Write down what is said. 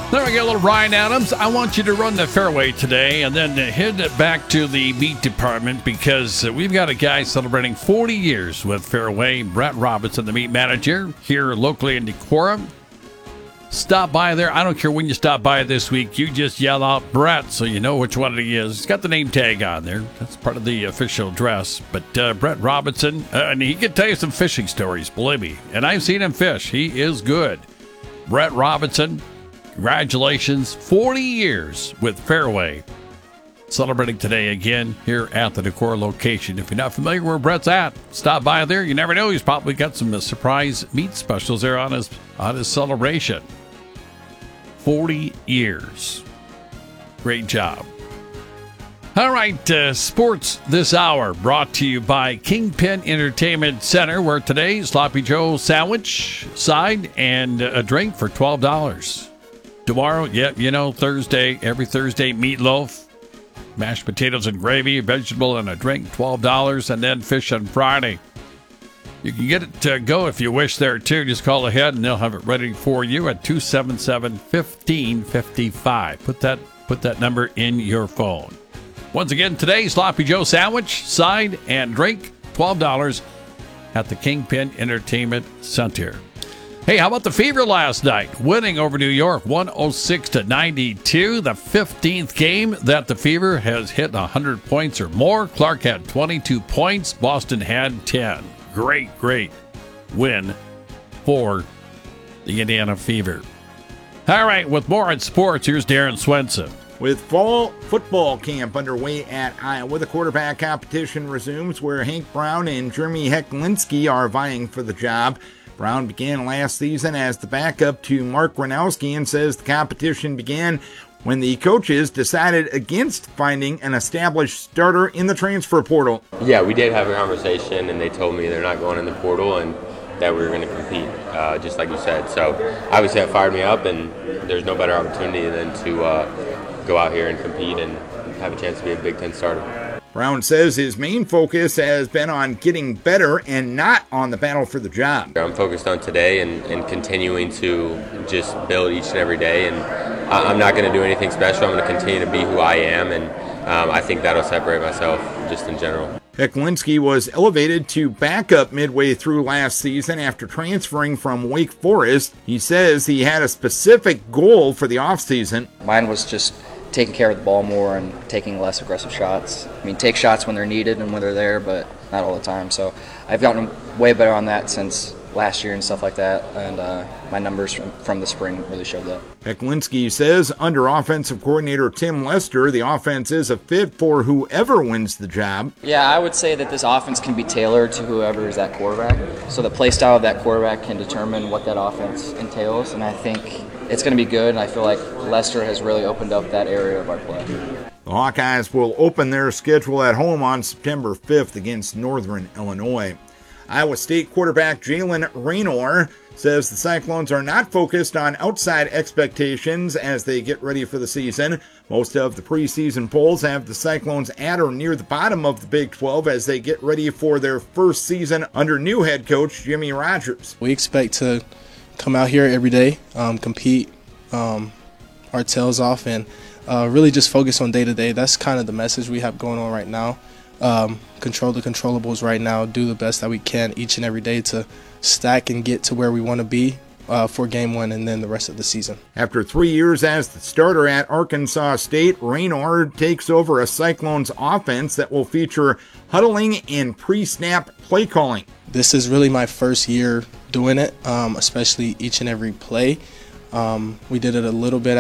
There we go, little Brian Adams. I want you to run the fairway today and then head back to the meat department because we've got a guy celebrating 40 years with Fairway. Brett Robinson, the meat manager here locally in Decorah. Stop by there. I don't care when you stop by this week. You just yell out Brett so you know which one it is. It's got the name tag on there. That's part of the official dress. But Brett Robinson, and he can tell you some fishing stories, believe me. And I've seen him fish. He is good. Brett Robinson, congratulations. 40 years with Fairway. Celebrating today again here at the Decorah location. If you're not familiar where Brett's at, stop by there. You never know. He's probably got some surprise meat specials there on his celebration. 40 years. Great job. All right, sports this hour brought to you by Kingpin Entertainment Center, where today Sloppy Joe sandwich, side, and a drink for $12. Tomorrow, Thursday, every Thursday, meatloaf, mashed potatoes and gravy, a vegetable and a drink, $12, and then fish on Friday. You can get it to go if you wish there, too. Just call ahead, and they'll have it ready for you at 277-1555. Put that number in your phone. Once again, today, Sloppy Joe sandwich, side, and drink, $12 at the Kingpin Entertainment Center. Hey, how about the Fever last night? Winning over New York, 106-92. The 15th game that the Fever has hit 100 points or more. Clark had 22 points. Boston had 10. Great win for the Indiana Fever. All right, with more on sports, here's Darren Swenson. With fall football camp underway at Iowa, the quarterback competition resumes where Hank Brown and Jeremy Hecklinski are vying for the job. Brown began last season as the backup to Mark Gronowski and says the competition began when the coaches decided against finding an established starter in the transfer portal. Yeah, we did have a conversation, and they told me they're not going in the portal and that we were going to compete, just like you said. So obviously that fired me up, and there's no better opportunity than to go out here and compete and have a chance to be a Big Ten starter. Brown says his main focus has been on getting better and not on the battle for the job. I'm focused on today and continuing to just build each and every day, and I'm not going to do anything special. I'm going to continue to be who I am, and I think that'll separate myself just in general. Hecklinski was elevated to backup midway through last season after transferring from Wake Forest. He says he had a specific goal for the offseason. Mine was just taking care of the ball more and taking less aggressive shots. I mean, take shots when they're needed and when they're there, but not all the time. So I've gotten way better on that since last year and stuff like that, and my numbers from the spring really showed that. Hecklinski says under offensive coordinator Tim Lester, the offense is a fit for whoever wins the job. Yeah, I would say that this offense can be tailored to whoever is that quarterback. So the play style of that quarterback can determine what that offense entails, and I think it's going to be good, and I feel like Lester has really opened up that area of our play. The Hawkeyes will open their schedule at home on September 5th against Northern Illinois. Iowa State quarterback Jalen Raynor says the Cyclones are not focused on outside expectations as they get ready for the season. Most of the preseason polls have the Cyclones at or near the bottom of the Big 12 as they get ready for their first season under new head coach Jimmy Rogers. We expect to come out here every day, compete our tails off, and really just focus on day-to-day. That's kind of the message we have going on right now. Control the controllables right now, do the best that we can each and every day to stack and get to where we want to be for game one and then the rest of the season. After 3 years as the starter at Arkansas State, Raynor takes over a Cyclones offense that will feature huddling and pre-snap play calling. This is really my first year doing it, especially each and every play. We did it a little bit